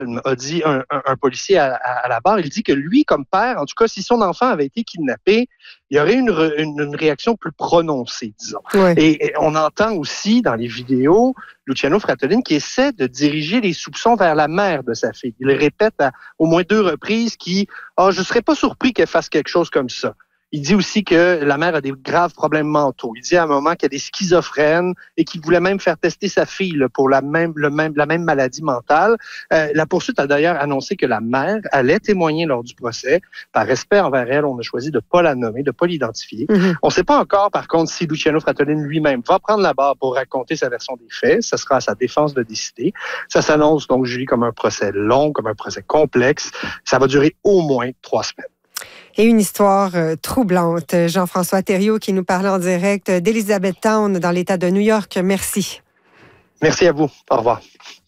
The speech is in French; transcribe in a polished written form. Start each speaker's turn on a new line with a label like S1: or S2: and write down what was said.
S1: a dit un policier à la barre. Il dit que lui, comme père, en tout cas, si son enfant avait été kidnappé, il y aurait une réaction plus prononcée, disons.
S2: Ouais.
S1: Et on entend aussi dans les vidéos Luciano Fratellini qui essaie de diriger les soupçons vers la mère de sa fille. Il répète à au moins 2 reprises je ne serais pas surpris qu'elle fasse quelque chose comme ça. Il dit aussi que la mère a des graves problèmes mentaux. Il dit à un moment qu'il y a des schizophrènes et qu'il voulait même faire tester sa fille là, pour la même maladie mentale. La poursuite a d'ailleurs annoncé que la mère allait témoigner lors du procès. Par respect envers elle, on a choisi de ne pas la nommer, de ne pas l'identifier. Mm-hmm. On ne sait pas encore, par contre, si Luciano Fratellini lui-même va prendre la barre pour raconter sa version des faits. Ce sera à sa défense de décider. Ça s'annonce donc, Julie, comme un procès long, comme un procès complexe. Ça va durer au moins 3 semaines.
S2: Et une histoire troublante. Jean-François Thériault qui nous parlait en direct d'Elizabethtown dans l'État de New York. Merci.
S1: Merci à vous. Au revoir.